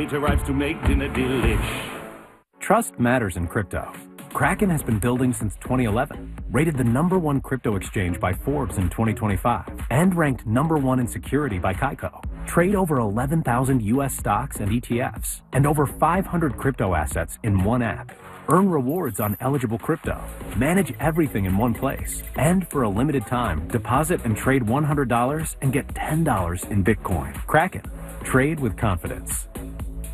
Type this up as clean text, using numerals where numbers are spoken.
It arrives to make dinner delish. Trust matters in crypto. Kraken has been building since 2011, rated the #1 crypto exchange by Forbes in 2025, and ranked #1 in security by Kaiko. Trade over 11,000 US stocks and ETFs, and over 500 crypto assets in one app. Earn rewards on eligible crypto. Manage everything in one place. And for a limited time, deposit and trade $100 and get $10 in Bitcoin. Kraken. Trade with confidence.